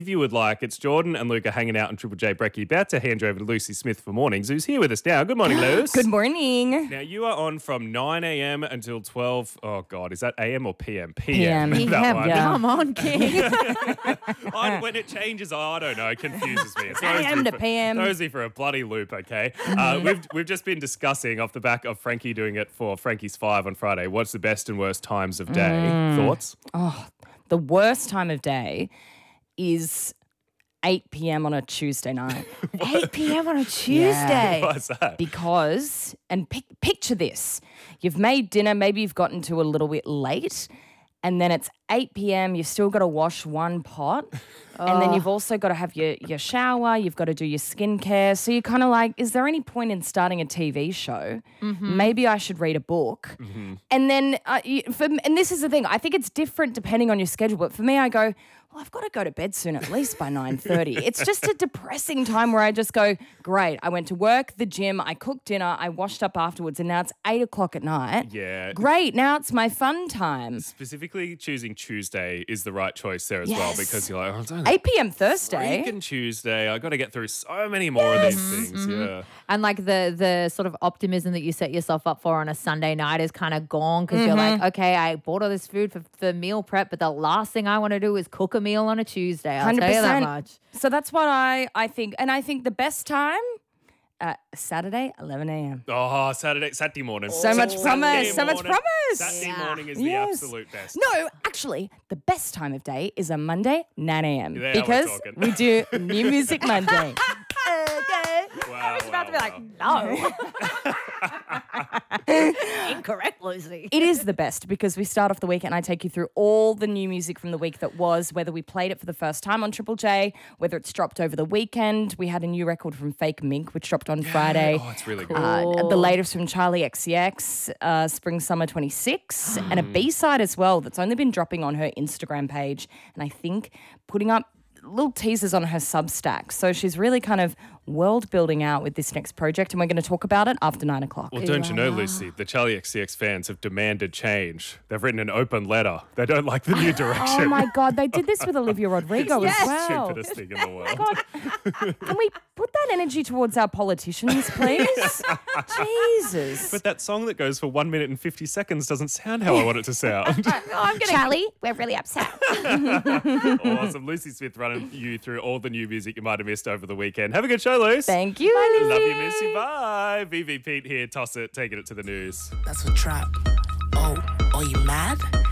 If you would like, it's Jordan and Luca hanging out on Triple J Brekkie, about to hand you over to Lucy Smith for mornings, who's here with us now. Good morning, Luce. Good morning. Now, you are on from 9 a.m. until 12. Oh, God, is that a.m. or p.m.? PM. That one. Yeah. Come on, King. When it changes, I don't know. It confuses me. It throws AM me to for- PM. Throws me for a bloody loop, okay? We've just been discussing off the back of Frankie doing it for Frankie's 5 on Friday. What's the best and worst times of day? Thoughts? The worst time of day is 8 p.m. on a Tuesday night. 8 p.m. on a Tuesday. What's that? Because, and picture this, you've made dinner, maybe you've gotten to a little bit late, and then it's 8 p.m., you've still got to wash one pot, and then you've also got to have your shower, you've got to do your skincare. So you're kind of like, is there any point in starting a TV show? Maybe I should read a book. And then, and this is the thing, I think it's different depending on your schedule, but for me, I go, well, I've got to go to bed soon, at least by 9:30. It's just a depressing time where I just go, great, I went to work, the gym, I cooked dinner, I washed up afterwards, and now it's 8 o'clock at night. Yeah. Great, now it's my fun time. Specifically, choosing Tuesday is the right choice there as well, Yes. because you're like, oh, it's only 8 p.m. Thursday. freaking Tuesday. I got to get through so many more of these things. Yeah. And like the sort of optimism that you set yourself up for on a Sunday night is kind of gone because you're like, okay, I bought all this food for meal prep, but the last thing I want to do is cook a meal on a Tuesday. I'll tell you that much. So that's what I think. And I think the best time, Saturday, 11 a.m. Oh, Saturday morning. So much promise, so much morning. promise. Saturday Yeah. morning is Yes. the absolute best. No, actually, the best time of day is a Monday, 9 a.m. There we're because talking. we do New Music Monday. Wow, I was about to be like, no. Incorrect, Lucy. It is the best because we start off the week and I take you through all the new music from the week that was, whether we played it for the first time on Triple J, whether it's dropped over the weekend. We had a new record from Fake Mink, which dropped on Friday. Oh, it's really good. The latest from Charlie XCX, Spring Summer 26, and a B-side as well that's only been dropping on her Instagram page, and I think putting up little teasers on her Substack. So she's really kind of world building out with this next project, and we're going to talk about it after 9 o'clock. Well, don't you know, Lucy, the Charlie XCX fans have demanded change. They've written an open letter. They don't like the new direction. Oh my God, they did this with Olivia Rodrigo as well. Stupidest thing in the world. God, can we put that energy towards our politicians, please? Jesus. But that song that goes for 1 minute and 50 seconds doesn't sound how I want it to sound. Charlie, we're really upset. Awesome. Lucy Smith running you through all the new music you might have missed over the weekend. Have a good show, Luce. Thank you. Love you, miss you. Bye. VV Pete here. Toss it. Taking it to the news. That's a trap. Oh, are you mad?